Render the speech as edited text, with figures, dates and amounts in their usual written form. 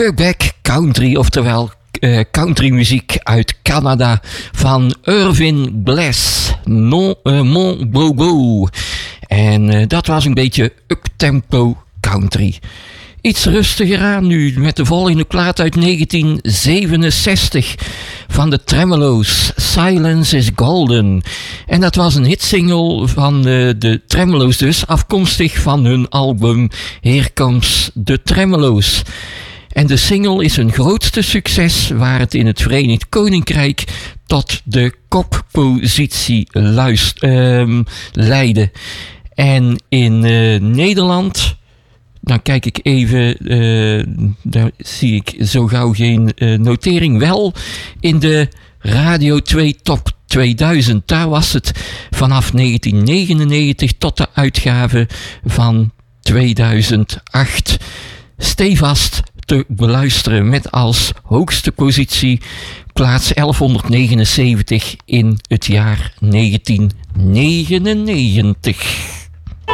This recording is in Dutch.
Quebec Country, oftewel countrymuziek uit Canada van Irvin Bless, Mon Bobo. En dat was een beetje uptempo country. Iets rustiger aan nu met de volgende plaat uit 1967 van de Tremelo's, Silence is Golden. En dat was een hitsingle van de Tremelo's dus, afkomstig van hun album Here Comes the Tremelo's. En de single is hun grootste succes, waar het in het Verenigd Koninkrijk tot de koppositie leidde. En in Nederland, dan kijk ik even, daar zie ik zo gauw geen notering, wel in de Radio 2 Top 2000. Daar was het vanaf 1999 tot de uitgave van 2008 stevast te beluisteren met als hoogste positie plaats 1179 in het jaar 1999.